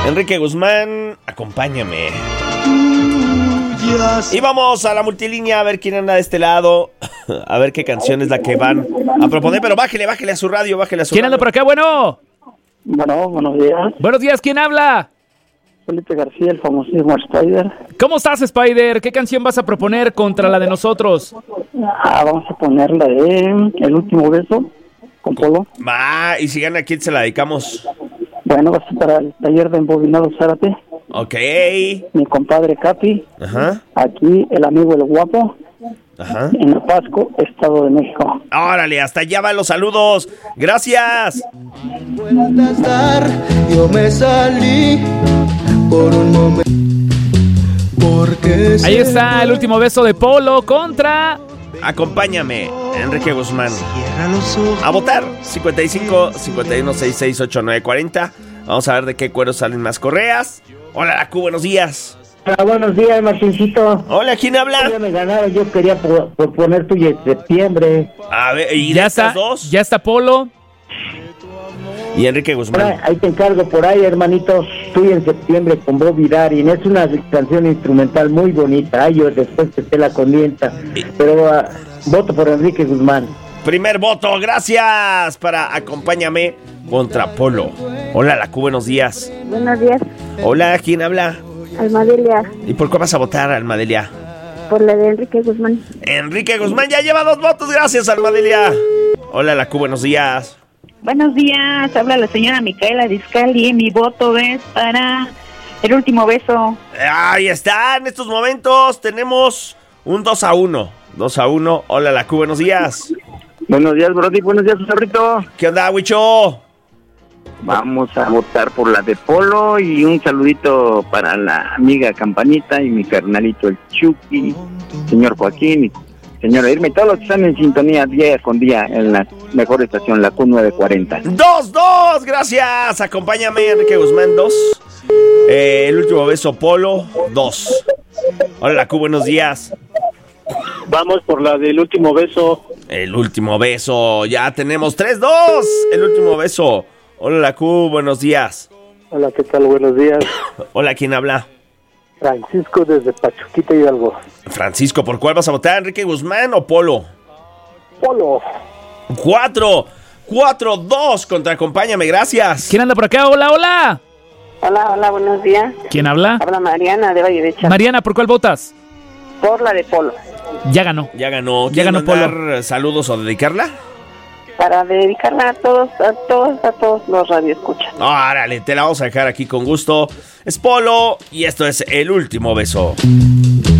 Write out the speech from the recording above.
Enrique Guzmán, acompáñame. Y vamos a la multilínea a ver quién anda de este lado. A ver qué canción es la que van a proponer. Pero bájele a su radio, ¿Quién anda por acá? Bueno, buenos días. Buenos días, ¿quién habla? Felipe García, el famosísimo Spider. ¿Cómo estás, Spider? ¿Qué canción vas a proponer contra la de nosotros? Vamos a poner la de El Último Beso, con Polo. Y si gana, ¿a quién se la dedicamos? Bueno, va a ser para el taller de Embobinado Zárate. Ok. Mi compadre Capi. Ajá. Aquí, el amigo El Guapo. Ajá. En Apasco, Estado de México. Órale, hasta allá van los saludos. Gracias. Yo me salí por un momento. Ahí está El Último Beso de Polo contra... Acompáñame, Enrique Guzmán. A votar, 55 51 66 89 40. Vamos a ver de qué cuero salen más correas. Hola, Lacu, buenos días. Hola, buenos días, Martincito. Hola, ¿quién habla? Ya me ganaron, yo quería proponer tuya en septiembre. A ver, ¿y ya de está, estas dos? ya está Polo. Y Enrique Guzmán. Ahí te encargo por ahí, hermanito. Tuya en septiembre con Bobby Darin. Es una canción instrumental muy bonita. Ay, yo después te la convienta. Pero voto por Enrique Guzmán. Primer voto, gracias. Para Acompáñame contra Polo. Hola, Lacu, buenos días. Buenos días. Hola, ¿quién habla? Almadelia. ¿Y por qué vas a votar, Almadelia? Por la de Enrique Guzmán. Enrique Guzmán ya lleva 2 votos, gracias, Almadelia. Hola, Lacu, buenos días. Buenos días, habla la señora Micaela Discali. Mi voto es para El Último Beso. Ahí está, en estos momentos tenemos un 2-1. 2-1. Hola, Lacu, buenos días. Buenos días, Brody. Buenos días, Sabrito. ¿Qué onda, Huicho? Vamos a votar por la de Polo y un saludito para la amiga Campanita y mi carnalito el Chucky, señor Joaquín y señora Irma y todos los que están en sintonía día con día en la mejor estación, la Q940. 2-2, gracias. Acompáñame, Enrique Guzmán, 2. El Último Beso, Polo, 2. Hola, Lacu, buenos días. Vamos por la del Último Beso. El Último Beso, ya tenemos 3-2. El Último Beso. Hola, Lacu, buenos días. Hola, ¿qué tal? Buenos días. Hola, ¿quién habla? Francisco desde Pachuquita Hidalgo. Francisco, ¿por cuál vas a votar? ¿Enrique Guzmán o Polo? Polo. 4-2 contra Acompáñame, gracias. ¿Quién anda por acá? Hola, hola. Hola, buenos días. ¿Quién habla? Habla Mariana de Valle de Chalco. Mariana, ¿por cuál votas? Por la de Polo. Ya ganó. Ya ganó. Ya ganó ¿Quieren Polo. mandar saludos o dedicarla? Para dedicarla a todos los radioescuchas. Órale, te la vamos a dejar aquí con gusto. Es Polo y esto es El Último Beso.